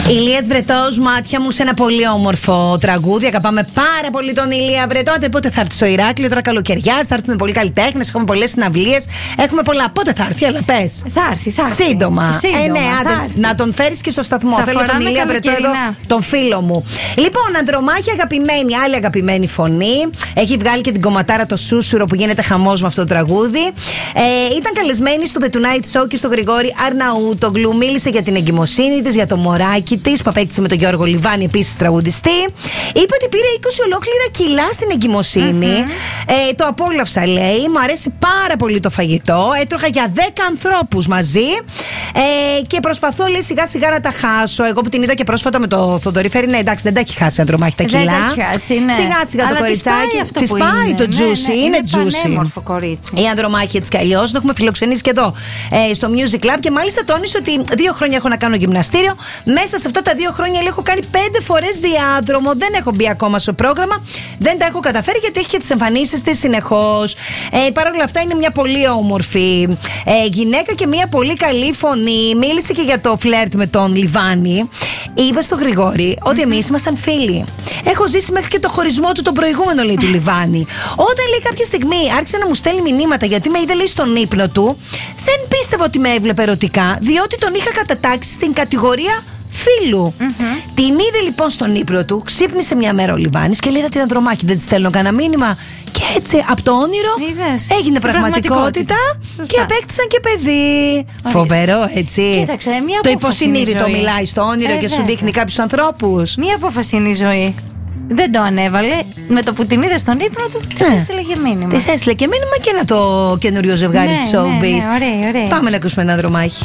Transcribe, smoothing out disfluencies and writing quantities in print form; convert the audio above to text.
Ηλίας Βρετός, μάτια μου, σε ένα πολύ όμορφο τραγούδι. Αγαπάμε πάρα πολύ τον Ηλία Βρετό. Πότε θα έρθει στο Ηράκλειο, τώρα καλοκαιριά, θα έρθουν πολλοί καλλιτέχνες, έχουμε πολλές συναυλίες. Έχουμε πολλά. Πότε θα έρθει, αλλά πες. Θα έρθει. Σύντομα. Ναι, άντε, να τον φέρεις και στο σταθμό. Θέλω τον Ηλία Βρετό εδώ, τον φίλο μου. Λοιπόν, Ανδρομάχη αγαπημένη, άλλη αγαπημένη φωνή. Έχει βγάλει και την κομματάρα το Σούσουρο που γίνεται χαμός με αυτό το τραγούδι. Ήταν καλεσμένη στο The Tonight Show και στο Γρηγόρη Αρναούτογλου. Μίλησε για την εγκυμοσύνη της, για το μωράκι της που απέκτησε με τον Γιώργο Λιβάνη, επίσης τραγουδιστή. Είπε ότι πήρε 20 ολόκληρα κιλά στην εγκυμοσύνη. Το απόλαυσα, λέει. Μου αρέσει πάρα πολύ το φαγητό. Έτρωγα για 10 ανθρώπους μαζί. Και προσπαθώ, λέει, σιγά σιγά να τα χάσω. Εγώ που την είδα και πρόσφατα με το Θοδωρή Φέρη, ναι, εντάξει, δεν τα έχει χάσει Ανδρομάχη τα κιλά. Δεν τα έχει χάσει, ναι. Σιγά σιγά το κοριτσάκι. Της πάει το juicy. Ναι, είναι juicy. πανέμορφο κορίτσι. Η Ανδρομάχη έτσι κι αλλιώς. Το έχουμε φιλοξενήσει και εδώ στο Music Club. Και μάλιστα τόνισε ότι 2 χρόνια έχω να κάνω γυμναστήριο. Μέσα σε αυτά τα 2 χρόνια, λέει, έχω κάνει 5 φορές διάδρομο. Δεν έχω μπει ακόμα στο πρόγραμμα. Δεν τα έχω καταφέρει γιατί έχει και τις εμφανίσεις της συνεχώς. Παρ' όλα αυτά είναι μια πολύ όμορφη γυναίκα και μια πολύ καλή φωνή. Μίλησε και για το φλερτ με τον Λιβάνη. Είπε στο Γρηγόρη ότι εμείς ήμασταν φίλοι. Έχω ζήσει μέχρι και το χωρισμό του τον προηγούμενο, λέει, του Λιβάνη. Όταν, λέει, κάποια στιγμή άρχισε να μου στέλνει μηνύματα γιατί με είδε, λέει, στον ύπνο του, δεν πίστευα ότι με έβλεπε ερωτικά, διότι τον είχα κατατάξει στην κατηγορία φίλου. Την είδε λοιπόν στον ύπνο του, ξύπνησε μια μέρα ο Λιβάνης και λέει: είδα την Ανδρομάχη, δεν της στέλνω κανένα μήνυμα. Και έτσι από το όνειρο έγινε πραγματικότητα και απέκτησαν και παιδί. Φοβερό, έτσι. Κοίταξε, μια το υποσυνείδητο μιλάει στο όνειρο και σου δείχνει κάποιους ανθρώπους. Μία απόφαση είναι η ζωή. Δεν το ανέβαλε. Με το που την είδε στον ύπνο του, της έστειλε και μήνυμα. Της έστειλε και μήνυμα και ένα το καινούριο ζευγάρι της Showbiz. Ωραία. Πάμε να ακούσουμε ένα Ανδρομάχη.